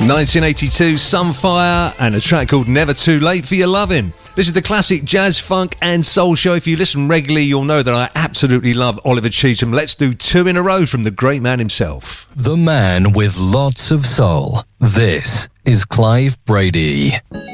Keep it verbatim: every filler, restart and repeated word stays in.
nineteen eighty-two, Sunfire, and a track called Never Too Late for Your Lovin'. This is the classic jazz, funk and soul show. If you listen regularly, you'll know that I absolutely love Oliver Cheatham. Let's do two in a row from the great man himself. The man with lots of soul. This is Clive Brady.